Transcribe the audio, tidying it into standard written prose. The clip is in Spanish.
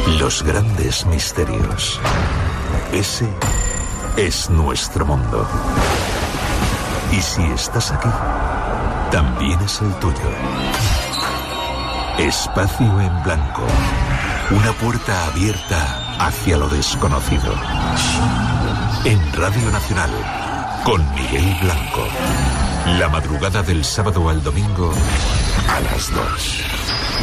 Los grandes misterios. Ese es nuestro mundo. Y si estás aquí, también es el tuyo. Espacio en Blanco. Una puerta abierta hacia lo desconocido. En Radio Nacional, con Miguel Blanco. La madrugada del sábado al domingo a las 2.